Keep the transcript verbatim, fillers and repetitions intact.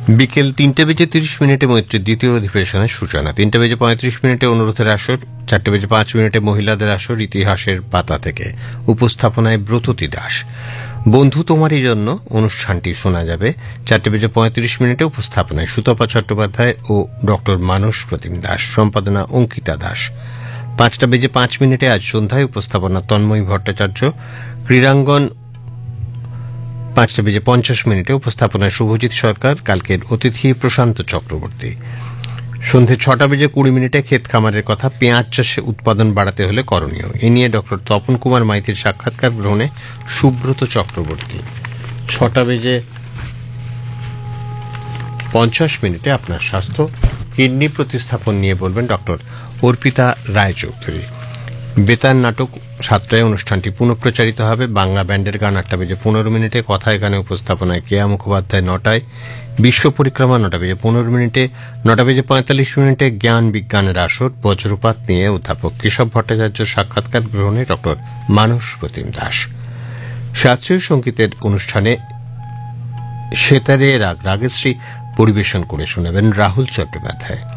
বিকেল তিনটে বেজে তিরিশ মিনিটে মৈত্রীর দ্বিতীয় অধিবেশনের সূচনা। তিনটে বেজে পঁয়ত্রিশ মিনিটে অনুরোধের আসর। চারটে বেজে পাঁচ মিনিটে মহিলাদের আসর ইতিহাসের পাতা থেকে। উপস্থাপনায় ব্রততী দাস। বন্ধু তোমারই জন্য অনুষ্ঠানটি শোনা যাবে চারটে বেজে পঁয়ত্রিশ মিনিটে। উপস্থাপনায় সুতপা চট্টোপাধ্যায় ও ডক্টর মানস প্রতিম দাস। সম্পাদনা অঙ্কিতা দাস। পাঁচটা বেজে পাঁচ মিনিটে আজ সন্ধ্যায় উপস্থাপনা তন্ময় ভট্টাচার্য। ক্রীড়াঙ্গন পাঁচটা বেজে পঞ্চাশ মিনিটে। উপস্থাপনায় শুভজিৎ সরকার। কালকের অতিথি প্রশান্ত চক্রবর্তী। সন্ধে ছটা বেজে কুড়ি মিনিটে ক্ষেত খামারের কথা, পেঁয়াজ চাষে উৎপাদন বাড়াতে হলে করণীয়, এ নিয়ে ডক্টর তপন কুমার মাইতির সাক্ষাৎকার গ্রহণে সুব্রত চক্রবর্তী। ছটা বেজে পঞ্চাশ মিনিটে আপনার স্বাস্থ্য, কিডনি প্রতিস্থাপন নিয়ে বলবেন ডক্টর অর্পিতা রায়চৌধুরী। বেতার নাটক সাতটায় অনুষ্ঠানটি পুনঃপ্রচারিত হবে। বাংলা ব্যান্ডের গান আটটা বেজে পনেরো মিনিটে। কথায় গানে উপস্থাপনায় কেয়া মুখোপাধ্যায়। নটায় বিশ্ব পরিক্রমা নটা বেজে পনেরো মিনিটে। নটা বেজে পঁয়তাল্লিশ মিনিটে জ্ঞান বিজ্ঞানের আসর বজ্রপাত নিয়ে অধ্যাপক কেশব ভট্টাচার্য সাক্ষাৎকার গ্রহণে ডক্টর মানস প্রতিম দাস। শাস্ত্রীয় সঙ্গীতের অনুষ্ঠানে সেতারে রাগ রাগশ্রী পরিবেশন করে শোনাবেন রাহুল চট্টোপাধ্যায়।